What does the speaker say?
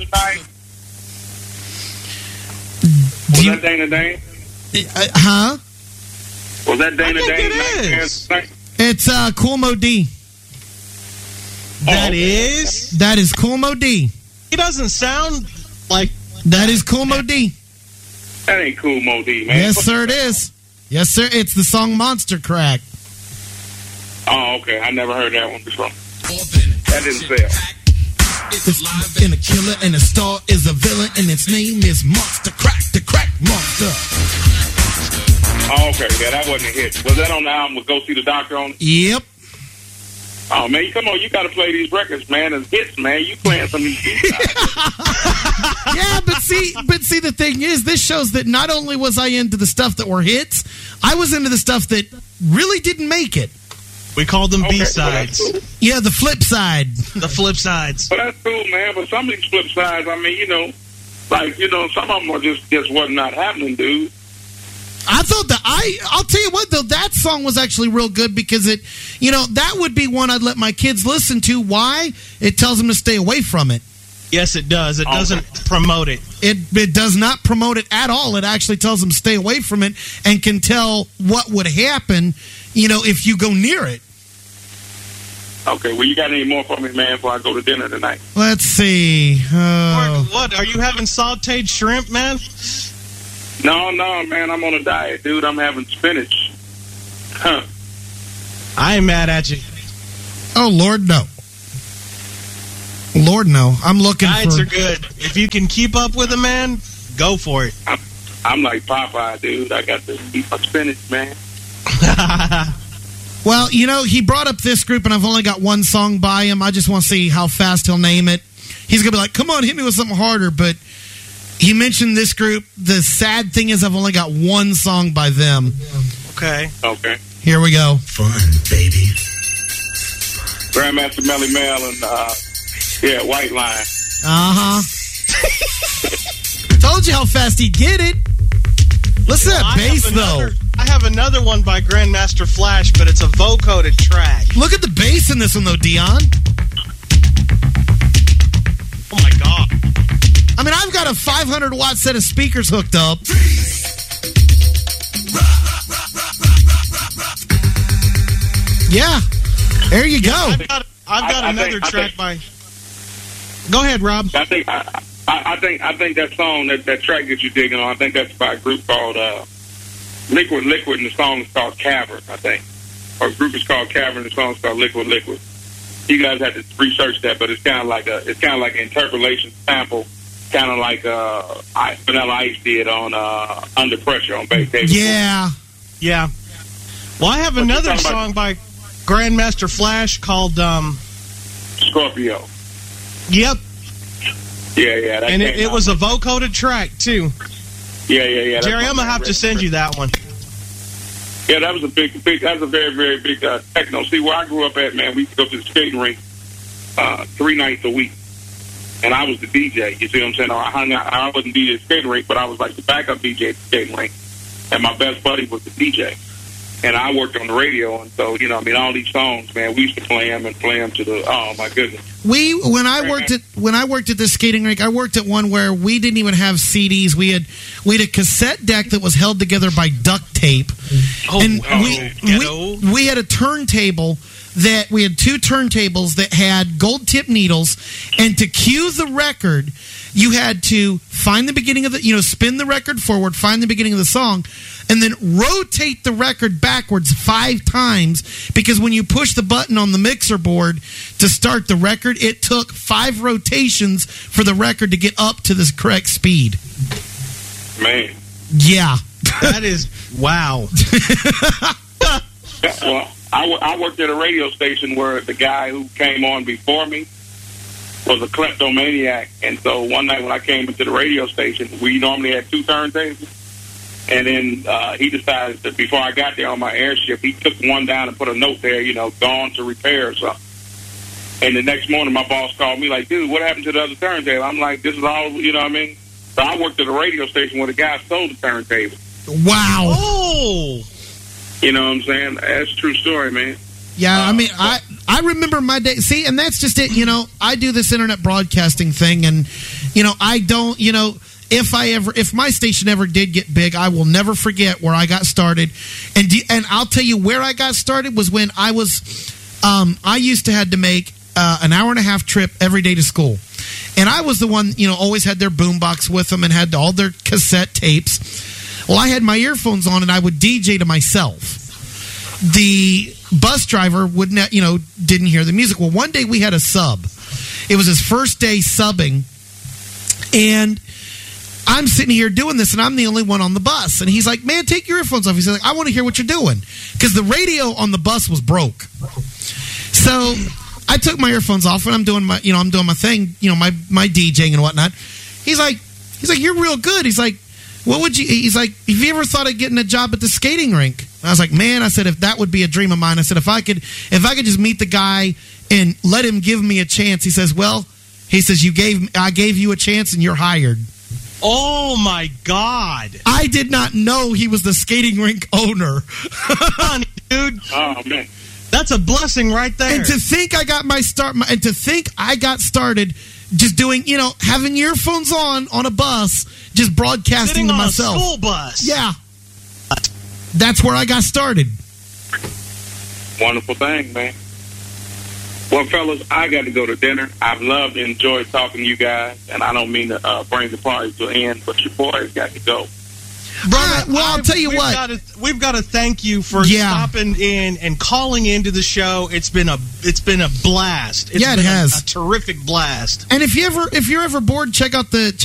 tonight? Was that Dana Dane? Huh? Was that Dana Dane? It is. It's Cool Mo D. That is? That is Cool Mo D. He doesn't sound like... That is Cool Mo D. That ain't Cool Mo D, man. Yes, sir, it is. Yes, sir. It's the song Monster Crack. Oh, okay. I never heard that one before. That didn't sell. It's in a killer and a star is a villain and its name is Monster Crack, the Crack Monster. Oh, okay. Yeah, that wasn't a hit. Was that on the album with Go See the Doctor on it? Yep. Oh, man, come on. You got to play these records, man, as hits, man. You playing some of these hits. Yeah, but see, the thing is, this shows that not only was I into the stuff that were hits, I was into the stuff that really didn't make it. We called them Okay, B-sides. well, that's cool. Yeah, the flip side. The flip sides. But that's cool, man. But some of these flip sides, I mean, some of them are just what not happening, dude. I thought that I'll tell you what though, that song was actually real good because that would be one I'd let my kids listen to. Why? It tells them to stay away from it. Yes, it does. It doesn't promote it. It does not promote it at all. It actually tells them to stay away from it and can tell what would happen, if you go near it. Okay, well, you got any more for me, man, before I go to dinner tonight? Let's see. Mark, what? Are you having sauteed shrimp, man? No, man, I'm on a diet, dude. I'm having spinach. Huh. I ain't mad at you. Oh, Lord, no. Lord, no. I'm looking Diets for... are good. If you can keep up with a man, go for it. I'm like Popeye, dude. I got to eat my spinach, man. Well, he brought up this group, and I've only got one song by him. I just want to see how fast he'll name it. He's going to be like, come on, hit me with something harder. But he mentioned this group. The sad thing is I've only got one song by them. Okay. Here we go. Fun, baby. Grandmaster Melly Mel and, White Line. Uh-huh. Told you how fast he'd get it. Listen to that bass, though. I have another one by Grandmaster Flash, but it's a vocoded track. Look at the bass in this one, though, Dion. Oh, my God. I mean, I've got a 500-watt set of speakers hooked up. Yeah. There you go. I've got another track by... Go ahead, Rob. I think that song, that track that you're digging on, I think that's by a group called Liquid, and the song is called Cavern, I think. Or the group is called Cavern, the song is called Liquid. You guys have to research that, but it's kind of like an interpolation sample, kind of like Vanilla Ice did on Under Pressure on Bass Davis. Yeah. Well, I have another song by Grandmaster Flash called Scorpio. Yep. Yeah. And it was a vocoded track, too. Yeah. Jerry, I'm going to have to send you that one. Yeah, that was a that's a very, very big techno. See, where I grew up at, man, we used to go to the skating rink 3 nights a week. And I was the DJ, you see what I'm saying? I wasn't DJ at the skating rink, but I was like the backup DJ at the skating rink. And my best buddy was the DJ. And I worked on the radio, and so, all these songs, man, we used to play them to the, oh, my goodness. When I worked at the skating rink, I worked at one where we didn't even have CDs. We had a cassette deck that was held together by duct tape. We had a turntable that we had 2 turntables that had gold tip needles, and to cue the record, you had to find the beginning of spin the record forward, find the beginning of the song, and then rotate the record backwards 5 times, because when you push the button on the mixer board to start the record, it took 5 rotations for the record to get up to the correct speed. Man. Yeah. That is, wow. Well, I worked at a radio station where the guy who came on before me was a kleptomaniac, and so one night when I came into the radio station, we normally had 2 turntables, and then he decided that before I got there on my airship, he took one down and put a note there, gone to repair or something. And the next morning, my boss called me like, dude, what happened to the other turntable? I'm like, this is all, So I worked at a radio station where the guy sold the turntable. Wow. Oh. You know what I'm saying? That's a true story, man. Yeah, I mean, I remember my day. See, and that's just it. You know, I do this internet broadcasting thing, and you know, I don't. You know, if my station ever did get big, I will never forget where I got started. And I'll tell you where I got started was when I was. I used to had to make an hour and a half trip every day to school, and I was the one, you know, always had their boombox with them and had all their cassette tapes. Well, I had my earphones on and I would DJ to myself. The bus driver wouldn't, you know, didn't hear the music. Well, one day we had a sub. It was his first day subbing, and I'm sitting here doing this, and I'm the only one on the bus. And he's like, "Man, take your earphones off." He's like, "I want to hear what you're doing," because the radio on the bus was broke. So I took my earphones off, and I'm doing my thing, you know, my DJing and whatnot. He's like, "You're real good." He's like, "What would you?" He's like, "Have you ever thought of getting a job at the skating rink?" And I was like, "Man," I said, "if that would be a dream of mine." I said, if I could just meet the guy and let him give me a chance." He says, I gave you a chance and you're hired." Oh my God! I did not know he was the skating rink owner. Funny, dude. Oh man, that's a blessing right there. And to think I got my start, and to think I got started just doing, you know, having earphones on a bus, just broadcasting Sitting to on myself. A school bus. Yeah, that's where I got started. wonderful thing, man. Well, fellas, I got to go to dinner. I've loved and enjoyed talking to you guys, and I don't mean to bring the party to an end, but your boys got to go. Brother, well, I'll tell you what. We've got to thank you for stopping in and calling into the show. It's been a blast. It has. A terrific blast. And if you're ever bored, check out